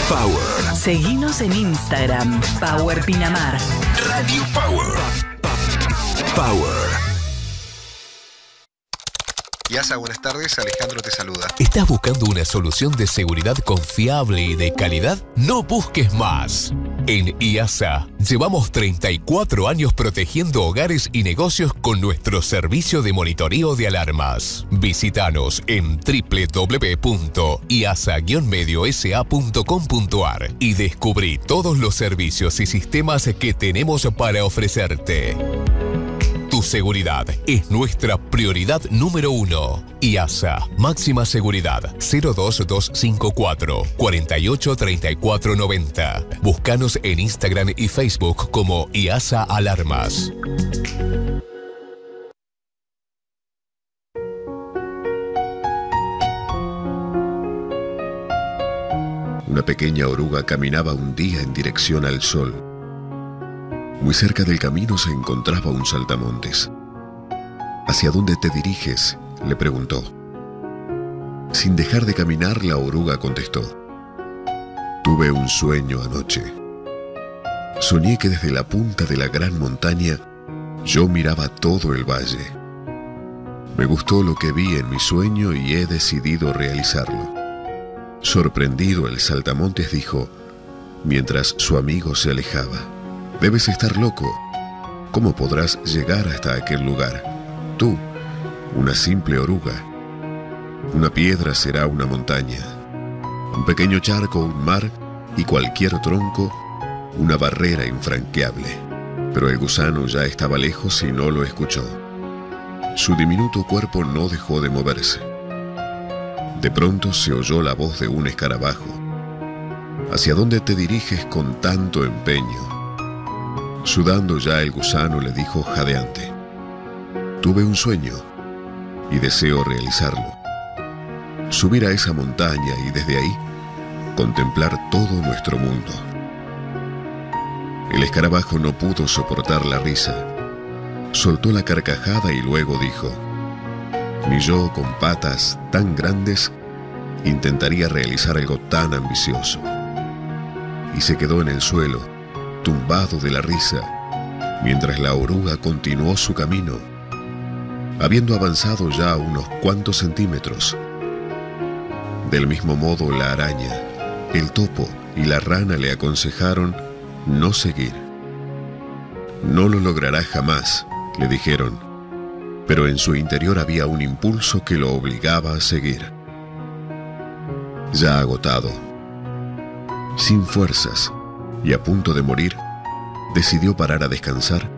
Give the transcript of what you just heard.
Power. Seguinos en Instagram, Power Pinamar. Radio Power. Power. IASA, buenas tardes. Alejandro te saluda. ¿Estás buscando una solución de seguridad confiable y de calidad? No busques más. En IASA llevamos 34 años protegiendo hogares y negocios con nuestro servicio de monitoreo de alarmas. Visítanos en www.iasa-mediosa.com.ar y descubrí todos los servicios y sistemas que tenemos para ofrecerte. Tu seguridad es nuestra prioridad número 1. IASA, máxima seguridad, 02254 483490. Búscanos en Instagram y Facebook como IASA Alarmas. Una pequeña oruga caminaba un día en dirección al sol. Muy cerca del camino se encontraba un saltamontes. ¿Hacia dónde te diriges?, le preguntó. Sin dejar de caminar, la oruga contestó. Tuve un sueño anoche. Soñé que desde la punta de la gran montaña yo miraba todo el valle. Me gustó lo que vi en mi sueño y he decidido realizarlo. Sorprendido, el saltamontes dijo, mientras su amigo se alejaba. Debes estar loco. ¿Cómo podrás llegar hasta aquel lugar? Tú, una simple oruga. Una piedra será una montaña. Un pequeño charco, un mar y cualquier tronco, una barrera infranqueable. Pero el gusano ya estaba lejos y no lo escuchó. Su diminuto cuerpo no dejó de moverse. De pronto se oyó la voz de un escarabajo. ¿Hacia dónde te diriges con tanto empeño? Sudando ya, el gusano le dijo jadeante. Tuve un sueño y deseo realizarlo. Subir a esa montaña y desde ahí contemplar todo nuestro mundo. El escarabajo no pudo soportar la risa. Soltó la carcajada y luego dijo, ni yo con patas tan grandes intentaría realizar algo tan ambicioso. Y se quedó en el suelo, tumbado de la risa, mientras la oruga continuó su camino, habiendo avanzado ya unos cuantos centímetros. Del mismo modo, la araña, el topo y la rana le aconsejaron no seguir. No lo logrará jamás, le dijeron, pero en su interior había un impulso que lo obligaba a seguir. Ya agotado, sin fuerzas y a punto de morir, decidió parar a descansar